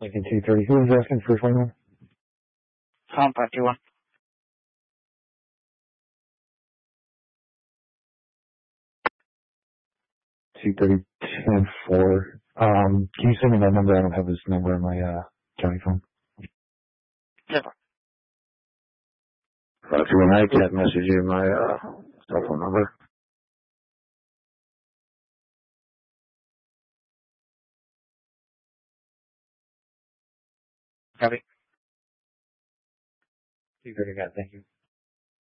Lincoln 230. Who was asking for 21? Tom 521. 230-10-4. Can you send me that number? I don't have this number on my county phone. Yeah. 521, I can't message you my cell phone number. Copy. 230, thank you.